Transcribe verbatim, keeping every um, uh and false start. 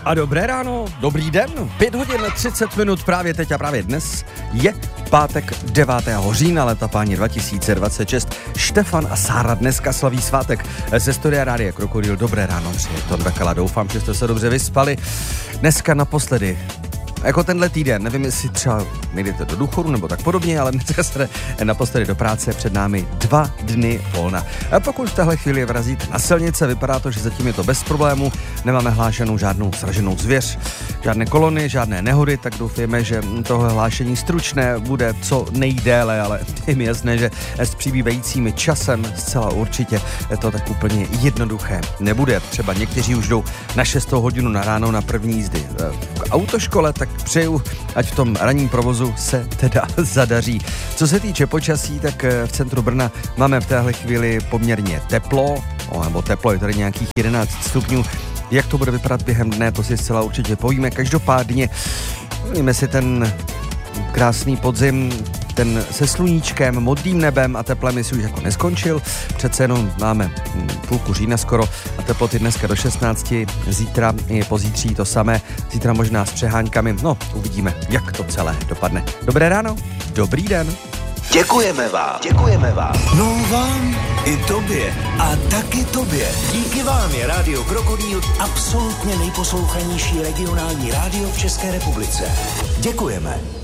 A dobré ráno, dobrý den, pět hodin třicet minut právě teď a právě dnes je pátek devátého října leta páni dva tisíce dvacet šest. Štefan a Sára dneska slaví svátek. Ze studia Rádia Krokodýl dobré ráno, přeje Ton Bakala, doufám, že jste se dobře vyspali. Dneska naposledy, jako tenhle týden, nevím, jestli třeba nejdete do důchodu nebo tak podobně, ale dneska se naposledy do práce, před námi dva dny volna. A pokud v téhle chvíli vrazíte na silnice, vypadá to, že zatím je to bez problémů, nemáme hlášenou žádnou sraženou zvěř, žádné kolony, žádné nehody, tak doufujeme, že tohle hlášení stručné bude co nejdéle, ale je mi jasné, že s přibývajícím časem zcela určitě to tak úplně jednoduché nebude. Třeba někteří už jdou na šestou hodinu na ráno na první jízdy v autoškole, tak přeju, ať v tom ranním provozu se teda zadaří. Co se týče počasí, tak v centru Brna máme v téhle chvíli poměrně teplo, nebo teplo je tady nějakých jedenáct stupňů. Jak to bude vypadat během dne, to si zcela určitě povíme. Každopádně víme si ten krásný podzim, ten se sluníčkem, modrým nebem a teplem, jestli už jako neskončil. Přece jenom máme půlku října skoro a teploty dneska do šestnácti, zítra je pozítří to samé, zítra možná s přeháňkami, no uvidíme, jak to celé dopadne. Dobré ráno, dobrý den. Děkujeme vám, děkujeme vám. No vám i tobě a taky tobě. Díky vám je Rádio Krokodýl absolutně nejposlouchanější regionální rádio v České republice. Děkujeme.